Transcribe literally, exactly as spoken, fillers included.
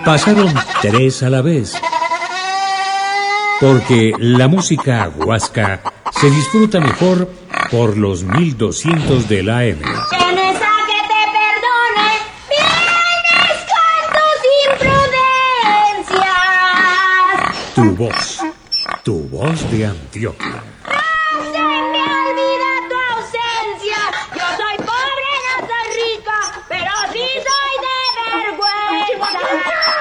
Pasaron tres a la vez. Porque la música huasca se disfruta mejor por los mil doscientos de la A M. Tienes a que te perdone, vienes con tus imprudencias. Tu voz, tu voz de Antioquia.